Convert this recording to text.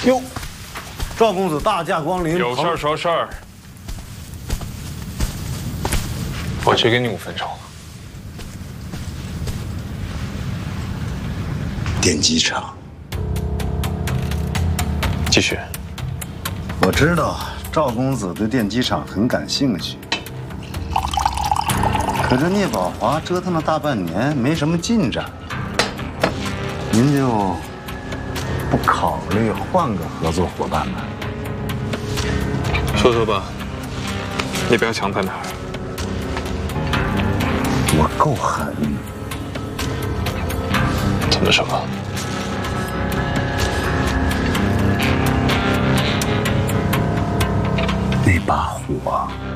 哟，赵公子大驾光临， 有事儿说事儿。我只给你5分钟了。 电机厂， 继续。 我知道赵公子对电机厂很感兴趣，可这聂宝华折腾了大半年，没什么进展，您就不考虑换个合作伙伴吗？ 说说吧，你不要强在哪儿。 我够狠。 怎么说？ 那把火